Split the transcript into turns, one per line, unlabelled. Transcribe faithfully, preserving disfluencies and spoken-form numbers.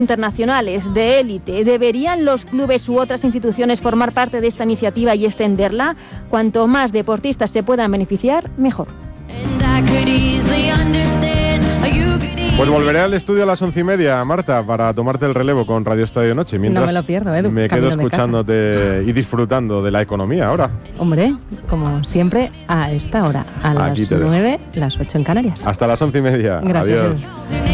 internacionales de élite. ¿Deberían los clubes u otras instituciones formar parte de esta iniciativa y extenderla? Cuanto más deportistas se puedan beneficiar, mejor.
Pues volveré al estudio a las once y media, Marta, para tomarte el relevo con Radio Estadio Noche. Mientras
no me lo pierdo, Edu.
Me quedo escuchándote y disfrutando de la economía ahora.
Hombre, como siempre, a esta hora, a
Aquí
las nueve, las ocho en Canarias.
Hasta las once y media.
Gracias,
Adiós.
Edu.